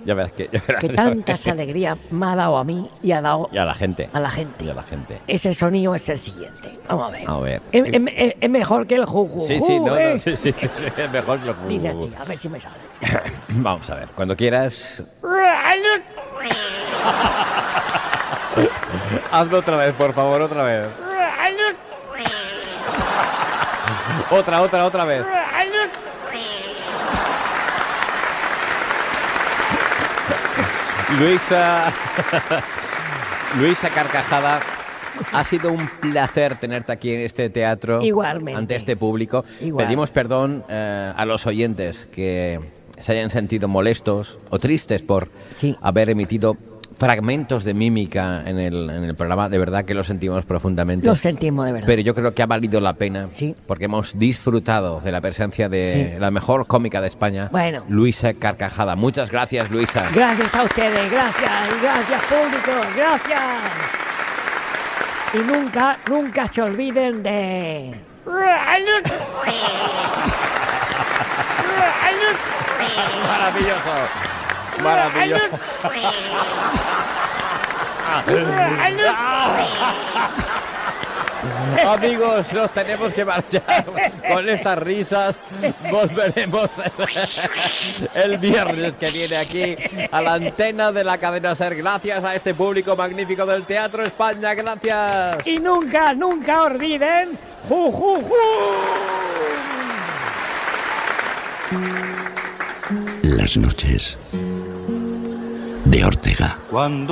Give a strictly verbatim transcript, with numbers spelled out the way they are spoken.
Ya verás que, ya verás. que tantas alegrías me ha dado a mí y ha dado Y a la gente. a la gente. Y a la gente. Ese sonido es el siguiente. Vamos a ver. A ver. Es, es- es- es mejor que el juju. Sí, sí, no, no, sí, sí. Es mejor que lo Dice así, a ver si me sale. Vamos a ver. Cuando quieras. Hazlo otra vez, por favor, otra vez. Otra, otra, otra vez. Luisa. Luisa Carcajada, ha sido un placer tenerte aquí en este teatro. Igualmente. Ante este público. Igual. Pedimos perdón eh, a los oyentes que se hayan sentido molestos o tristes por Sí. haber emitido fragmentos de mímica en el, en el programa. De verdad que lo sentimos profundamente. Lo sentimos de verdad. Pero yo creo que ha valido la pena, Sí. porque hemos disfrutado de la presencia de Sí. la mejor cómica de España, Bueno. Luisa Carcajada. Muchas gracias, Luisa. Gracias a ustedes, gracias, y gracias público, gracias. Y nunca, nunca se olviden de... Maravilloso. Maravilloso. Amigos, nos tenemos que marchar con estas risas. Volveremos el viernes que viene aquí a la antena de la cadena SER. Gracias a este público magnífico del Teatro España. Gracias. Y nunca, nunca olviden... ¡Ju, ju, ju! Las noches de Ortega. Cuando